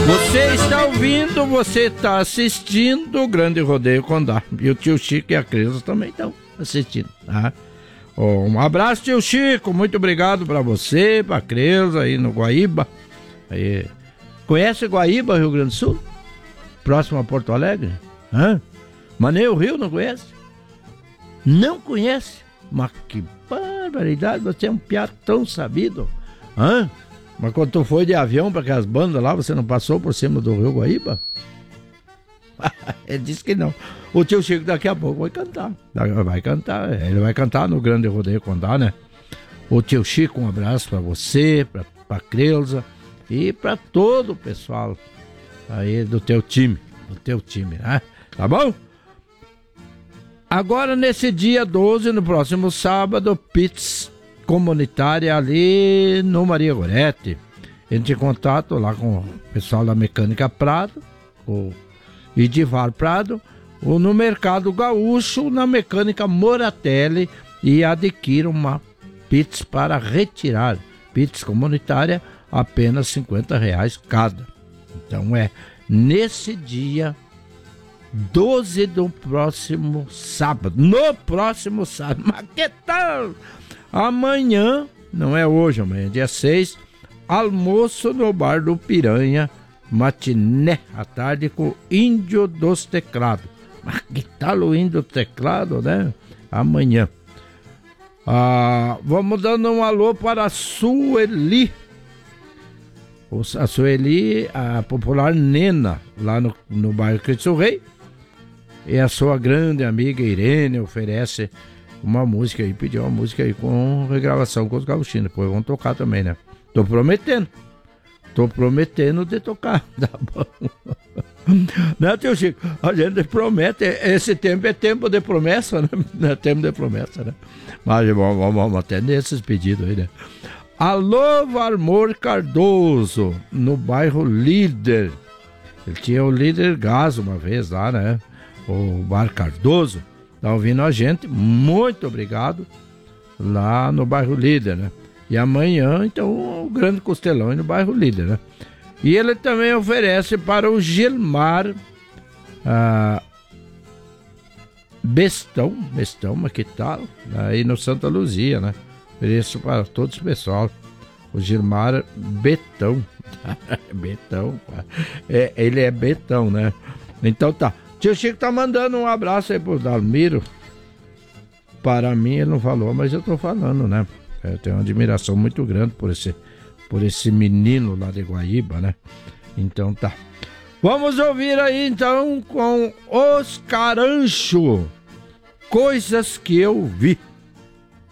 Você está ouvindo, você está assistindo o Grande Rodeio Condá. E o tio Chico e a Creuza também estão assistindo, tá? Um abraço, tio Chico, muito obrigado para você, para a Creuza aí no Guaíba. Aí. Conhece Guaíba, Rio Grande do Sul? Próximo a Porto Alegre? Mas nem o Rio não conhece? Não conhece? Mas que barbaridade, você é um piá tão sabido. Mas quando tu foi de avião para aquelas bandas lá, você não passou por cima do Rio Guaíba? Ele disse que não. O tio Chico daqui a pouco vai cantar. Ele vai cantar no Grande Rodeio Condá, né? O tio Chico, um abraço para você, para Creuza e para todo o pessoal aí do teu time, né? Tá bom? Agora, nesse dia 12, no próximo sábado, pizza comunitária ali no Maria Goretti. Entre em contato lá com o pessoal da Mecânica Prado, o Edivar Prado, ou no Mercado Gaúcho, na Mecânica Moratelli, e adquira uma pizza para retirar. Pizza comunitária, apenas R$50 cada. Então é nesse dia 12 do próximo sábado. No próximo sábado. Mas que tal? Amanhã, não é hoje, amanhã é dia 6, almoço no Bar do Piranha, matiné à tarde com o Índio dos Teclados. Mas que tal o Índio dos Teclados, né? Amanhã. Vamos dando um alô para a Sueli. A Sueli, a popular Nena, lá no bairro Cristo Rei. E a sua grande amiga Irene oferece uma música aí, pediu uma música aí com regravação com os gauchinos. Depois vão tocar também, né? Tô prometendo de tocar, tá bom? Né, tio Chico? A gente promete, esse tempo é tempo de promessa, né? É tempo de promessa, né? Mas vamos até nesses pedidos aí, né? Alô, Varmor Cardoso, no bairro Líder. Ele tinha o Líder Gás uma vez lá, né? O Bar Cardoso. Tá ouvindo a gente? Muito obrigado. Lá no bairro Líder, né? E amanhã, então, o Grande Costelão no bairro Líder, né? E ele também oferece para o Gilmar Bestão, mas que tal? Aí no Santa Luzia, né? Ofereço para todos o pessoal. O Gilmar Betão. Betão. Ele é Betão, né? Então tá. Tio Chico tá mandando um abraço aí pro Dalmiro. Para mim ele não falou, mas eu tô falando, né? Eu tenho uma admiração muito grande por esse menino lá de Guaíba, né? Então tá. Vamos ouvir aí então com Os Carancho. Coisas que eu vi.